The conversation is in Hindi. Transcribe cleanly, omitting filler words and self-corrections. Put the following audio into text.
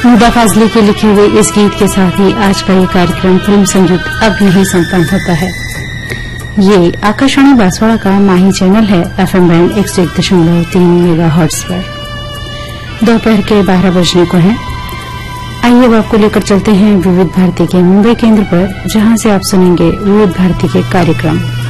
निदा फाजली के लिखे हुए इस गीत के साथ ही आज का ये कार्यक्रम फिल्म संगीत अब यही संपन्न होता है। ये आकाशवाणी बांसवाड़ा का माही चैनल है FM बैंड 101.3 मेगाहर्ट्ज पर। दोपहर के 12 बजने को है। आइए अब आपको लेकर चलते हैं विविध भारती के मुंबई केंद्र पर, जहां से आप सुनेंगे विविध भारती के कार्यक्रम।